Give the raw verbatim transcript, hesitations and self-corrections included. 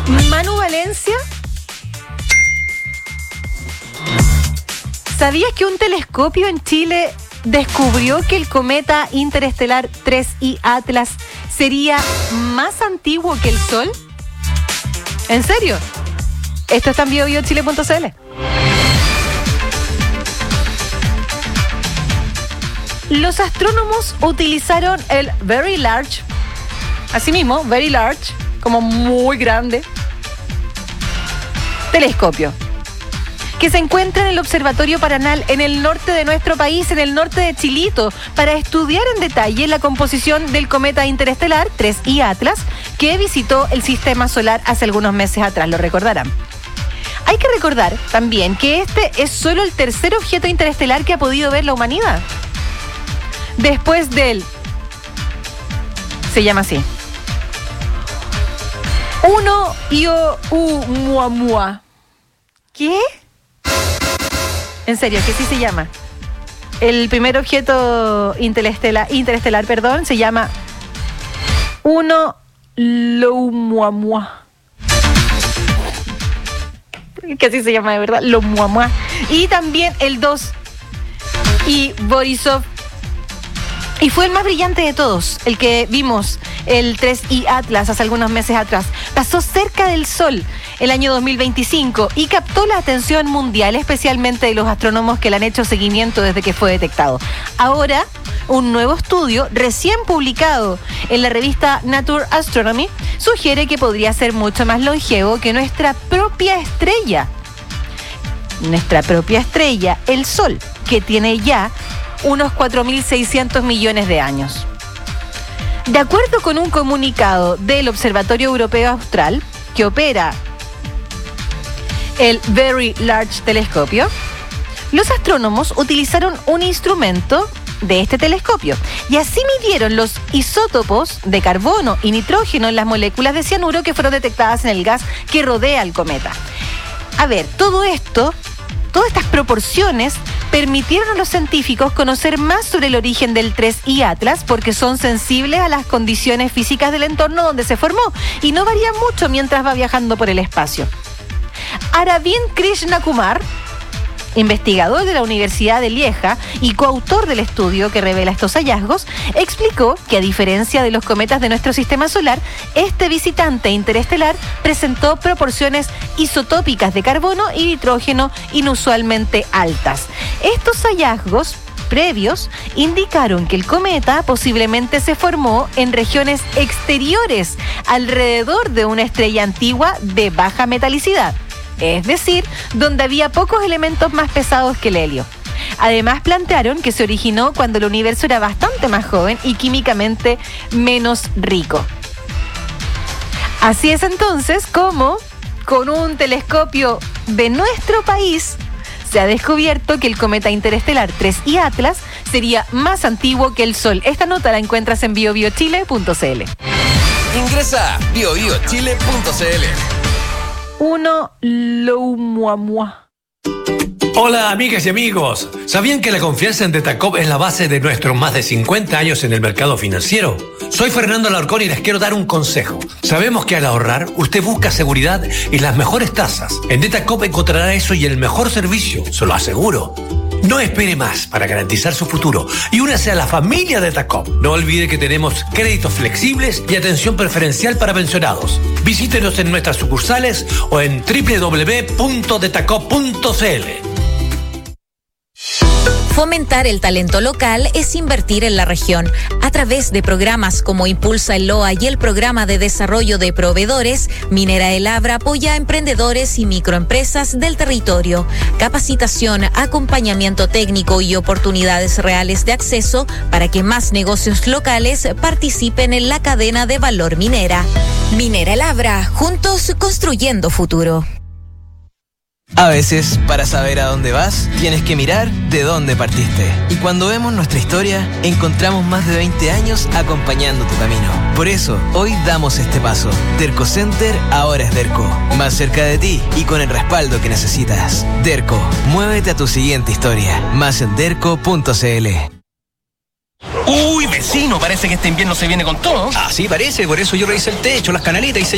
Manu Valencia, ¿sabías que un telescopio en Chile descubrió que el cometa interestelar tres I Atlas sería más antiguo que el Sol? ¿En serio? Esto está en bio bio chile punto c l. Los astrónomos utilizaron el Very Large, así mismo, Very Large, como muy grande, telescopio, que se encuentra en el Observatorio Paranal en el norte de nuestro país, en el norte de Chilito, para estudiar en detalle la composición del cometa interestelar tres I Atlas, que visitó el sistema solar hace algunos meses atrás, lo recordarán. Hay que recordar también que este es solo el tercer objeto interestelar que ha podido ver la humanidad. Después del... se llama así. Uno Io Oumuamua. ¿Qué? En serio, que sí se llama. El primer objeto interestelar, interestelar, perdón, se llama Uno Oumuamua. Que así se llama de verdad, Oumuamua. Y también el dos y Borisov. Y fue el más brillante de todos, el que vimos, el tres I Atlas, hace algunos meses atrás. Pasó cerca del Sol el año dos mil veinticinco y captó la atención mundial, especialmente de los astrónomos que le han hecho seguimiento desde que fue detectado. Ahora, un nuevo estudio recién publicado en la revista Nature Astronomy sugiere que podría ser mucho más longevo que nuestra propia estrella. Nuestra propia estrella, el Sol, que tiene ya unos cuatro mil seiscientos millones de años. De acuerdo con un comunicado del Observatorio Europeo Austral, que opera el Very Large Telescopio, los astrónomos utilizaron un instrumento de este telescopio y así midieron los isótopos de carbono y nitrógeno en las moléculas de cianuro que fueron detectadas en el gas que rodea al cometa. A ver, todo esto, todas estas proporciones permitieron a los científicos conocer más sobre el origen del tres I Atlas porque son sensibles a las condiciones físicas del entorno donde se formó y no varían mucho mientras va viajando por el espacio. Aravind Krishnakumar, investigador de la Universidad de Lieja y coautor del estudio que revela estos hallazgos, explicó que a diferencia de los cometas de nuestro sistema solar, este visitante interestelar presentó proporciones isotópicas de carbono y nitrógeno inusualmente altas. Estos hallazgos previos indicaron que el cometa posiblemente se formó en regiones exteriores alrededor de una estrella antigua de baja metalicidad, es decir, donde había pocos elementos más pesados que el helio. Además, plantearon que se originó cuando el universo era bastante más joven y químicamente menos rico. Así es entonces como, con un telescopio de nuestro país, se ha descubierto que el cometa interestelar tres I Atlas sería más antiguo que el Sol. Esta nota la encuentras en bio bio chile punto c l. Ingresa a bio bio chile punto c l. Uno Oumuamua. Hola amigas y amigos, ¿sabían que la confianza en Detacop es la base de nuestros más de cincuenta años en el mercado financiero? Soy Fernando Alarcón y les quiero dar un consejo. Sabemos que al ahorrar, usted busca seguridad y las mejores tasas. En Detacop encontrará eso y el mejor servicio, se lo aseguro. No espere más para garantizar su futuro y únase a la familia de Detacop. No olvide que tenemos créditos flexibles y atención preferencial para pensionados. Visítenos en nuestras sucursales o en doble u doble u doble u punto detacop punto c l. Fomentar el talento local es invertir en la región. A través de programas como Impulsa el Loa y el Programa de Desarrollo de Proveedores, Minera El Abra apoya a emprendedores y microempresas del territorio. Capacitación, acompañamiento técnico y oportunidades reales de acceso para que más negocios locales participen en la cadena de valor minera. Minera El Abra, juntos construyendo futuro. A veces, para saber a dónde vas, tienes que mirar de dónde partiste. Y cuando vemos nuestra historia, encontramos más de veinte años acompañando tu camino. Por eso, hoy damos este paso. Derco Center ahora es Derco. Más cerca de ti y con el respaldo que necesitas. Derco, muévete a tu siguiente historia. Más en derco punto c l. Uy, vecino, parece que este invierno se viene con todo. Así parece, por eso yo revisé el techo, las canaletas y se